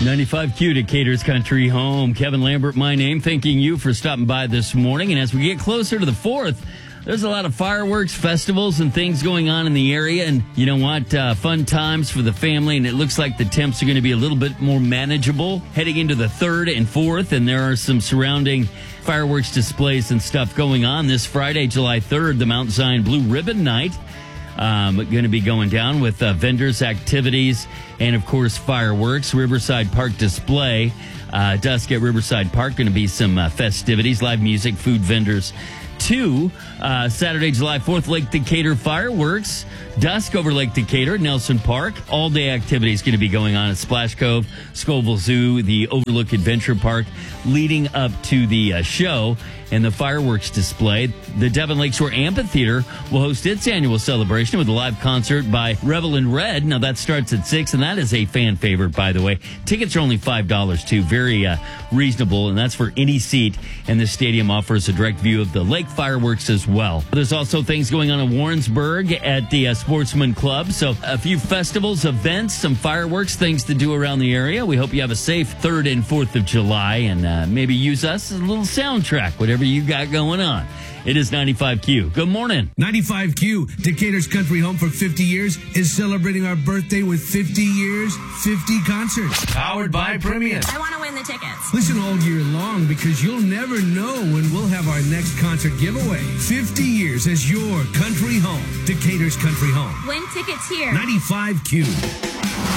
95Q, Decatur's Country Home. Kevin Lambert, my name. Thanking you for stopping by this morning. And as we get closer to the 4th, there's a lot of fireworks, festivals, and things going on in the area. And you know what? Fun times for the family. And it looks like the temps are going to be a little bit more manageable heading into the 3rd and 4th. And there are some surrounding fireworks displays and stuff going on. This Friday, July 3rd, the Mount Zion Blue Ribbon Night. Going to be going down with vendors, activities, and, of course, fireworks. Riverside Park display. Dusk at Riverside Park. Going to be some festivities, live music, food vendors. Saturday, July 4th, Lake Decatur fireworks. Dusk over Lake Decatur, Nelson Park. All-day activities going to be going on at Splash Cove, Scoville Zoo, the Overlook Adventure Park, leading up to the show and the fireworks display. The Devon Lakeshore Amphitheater will host its annual celebration with a live concert by Revel in Red. Now, that starts at 6, and that is a fan favorite, by the way. Tickets are only $5, too. Very reasonable, and that's for any seat. And the stadium offers a direct view of the lake fireworks as well. There's also things going on in Warrensburg at the Sportsman Club. So a few festivals, events, some fireworks, things to do around the area. We hope you have a safe 3rd and 4th of July, and maybe use us as a little soundtrack, whatever you got going on. It is 95Q. Good morning. 95Q, Decatur's Country Home for 50 years, is celebrating our birthday with 50 years, 50 concerts. Powered by Premium. I want to win the tickets. Listen all year long because you'll never know when we'll have our next concert giveaway. 50 years as your country home. Decatur's Country Home. Win tickets here. 95Q.